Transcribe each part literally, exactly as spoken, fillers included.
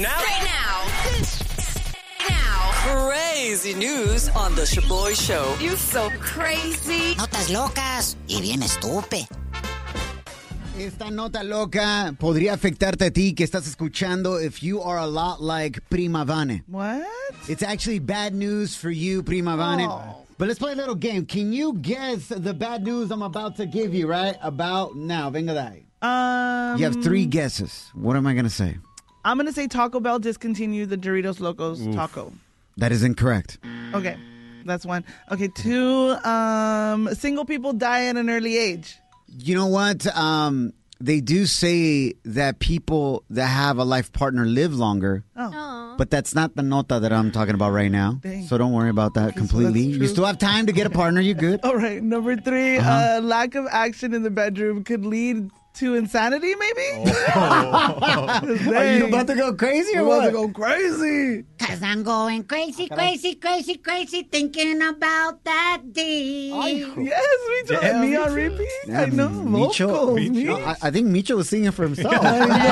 Now. Right now. Now. Crazy news on the Shaboy Show. You so crazy. Notas locas y bien estúpido. Esta nota loca podría afectarte a ti que estás escuchando if you are a lot like Prima Vane. What? It's actually bad news for you, Prima Vane. Oh. But let's play a little game. Can you guess the bad news I'm about to give you, right? About now. Venga de ahí. Um, You have three guesses. What am I going to say? I'm going to say Taco Bell discontinued the Doritos Locos Taco. That is incorrect. Okay, that's one. Okay, two, um, single people die at an early age. You know what? Um, they do say that people that have a life partner live longer. Oh. But that's not the nota that I'm talking about right now. Dang. So don't worry about that Okay, so completely. that's You true. still have time to get a partner. You're good. All right, number three, Uh-huh. uh, lack of action in the bedroom could lead to insanity, maybe? Are you about to go crazy or We're what? about to go crazy. Cause I'm going crazy, crazy, crazy, crazy, thinking about that D. Yes, Micho. Damn, Me on Micho. repeat. Yeah, I know. Micho. Vocals, Micho. me. No, I, I think Micho was singing for himself.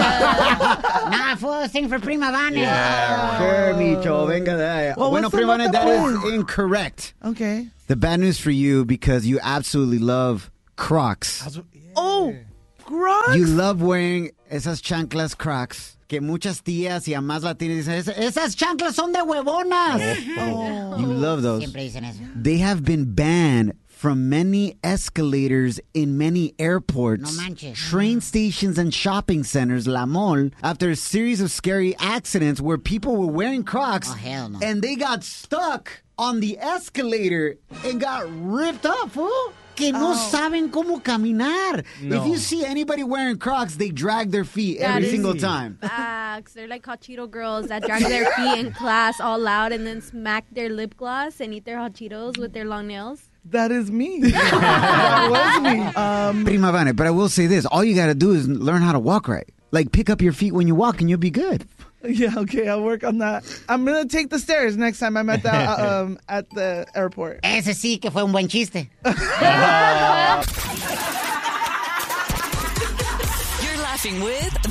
Nah, fool, sing for Prima Vane. Sure, Micho. Venga de ahí. Well, bueno, what's the Prima, nota that pues? is incorrect. Okay. The bad news for you, because you absolutely love Crocs. Oh, Crocs? You love wearing esas chanclas Crocs. Que muchas tías y amas latinas dicen, "Es- esas chanclas son de huevonas. Oh. You love those. Siempre dicen eso. They have been banned from many escalators in many airports, No manches. train stations, and shopping centers, La Mall, after a series of scary accidents where people were wearing Crocs Oh, hell no. and they got stuck on the escalator and got ripped up, fool. Que no Oh. saben cómo caminar. No. If you see anybody wearing Crocs, they drag their feet That every is- single time. Facts. They're like hot Cheeto girls that drag their feet in class all loud and then smack their lip gloss and eat their hot Cheetos with their long nails. That is me. That was me. Um, Prima Vane, but I will say this. All you got to do is learn how to walk right. Like, pick up your feet when you walk and you'll be good. yeah, okay, I'll work on that. I'm going to take the stairs next time I'm at the, uh, um, at the airport. Ese sí que fue un buen chiste. You're laughing with